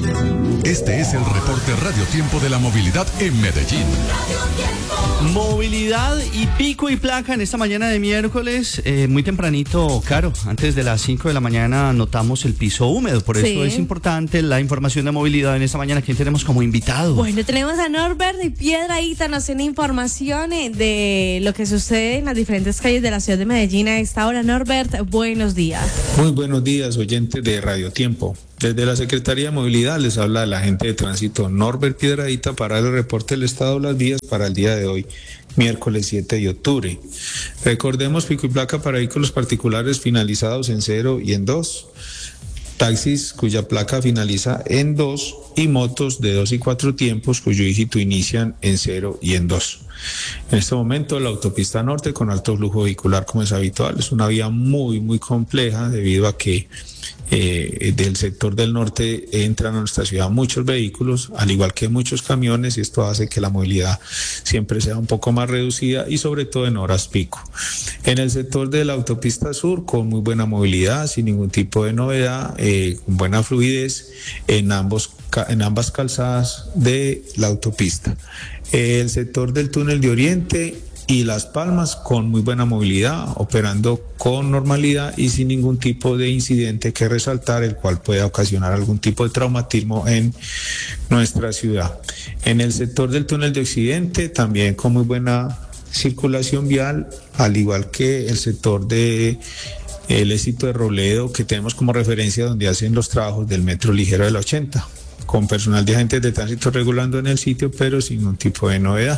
Este es el reporte Radio Tiempo de la movilidad en Medellín. Movilidad y pico y placa en esta mañana de miércoles, muy tempranito, Caro, antes de las 5 de la mañana notamos el piso húmedo, por eso es importante la información de movilidad en esta mañana. ¿Quién tenemos como invitado? Bueno, tenemos a Norbert de Piedrahíta, nos tiene información de lo que sucede en las diferentes calles de la ciudad de Medellín a esta hora. Norbert, buenos días. Muy buenos días, oyentes de Radio Tiempo. Desde la Secretaría de Movilidad les habla el agente de tránsito Norbert Piedrahíta para el reporte del estado de las vías para el día de hoy, miércoles 7 de octubre. Recordemos pico y placa para vehículos particulares finalizados en 0 y en 2, taxis cuya placa finaliza en 2 y motos de 2 y 4 tiempos cuyo dígito inician en 0 y en 2. En este momento la autopista norte con alto flujo vehicular, como es habitual, es una vía muy compleja debido a que del sector del norte entran a nuestra ciudad muchos vehículos, al igual que muchos camiones, y esto hace que la movilidad siempre sea un poco más reducida y sobre todo en horas pico. En el sector de la autopista sur, con muy buena movilidad, sin ningún tipo de novedad, con buena fluidez en ambas calzadas de la autopista. El sector del túnel de Oriente y Las Palmas con muy buena movilidad, operando con normalidad y sin ningún tipo de incidente que resaltar, el cual pueda ocasionar algún tipo de traumatismo en nuestra ciudad. En el sector del túnel de Occidente también con muy buena circulación vial, al igual que el sector de el éxito de Robledo, que tenemos como referencia donde hacen los trabajos del metro ligero de la 80, con personal de agentes de tránsito regulando en el sitio, pero sin ningún tipo de novedad.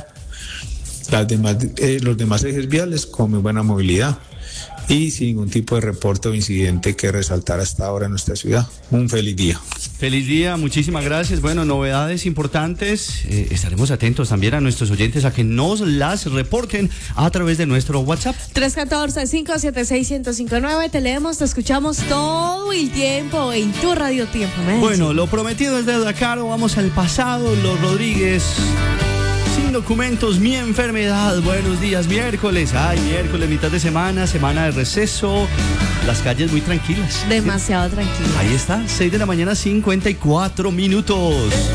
Los demás ejes viales con muy buena movilidad y sin ningún tipo de reporte o incidente que resaltar hasta ahora en nuestra ciudad. Un feliz día. Feliz día, muchísimas gracias. Bueno, novedades importantes. Estaremos atentos también a nuestros oyentes a que nos las reporten a través de nuestro WhatsApp. 314-576-1059. Te leemos, te escuchamos todo el tiempo en tu Radio Tiempo, Medellín. Bueno, lo prometido es deuda, Caro. Vamos al pasado. Los Rodríguez. Sin documentos, mi enfermedad. Buenos días, miércoles. Ay, miércoles, mitad de semana, semana de receso. Las calles muy tranquilas. Demasiado tranquilas. Ahí está, 6 de la mañana, 54 minutos.